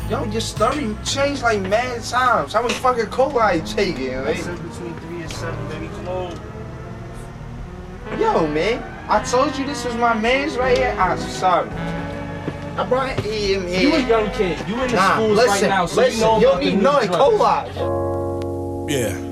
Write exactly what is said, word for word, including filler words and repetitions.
Yo, your story changed like mad times. How much fucking cola you taking, I right? said between three and seven, baby. Come on. Yo, man, I told you this was my man's right here. I'm sorry. I brought him here. You a young kid. You in the nah, schools listen, right now, so listen, you know you about don't the need new none drugs. cola. Yeah.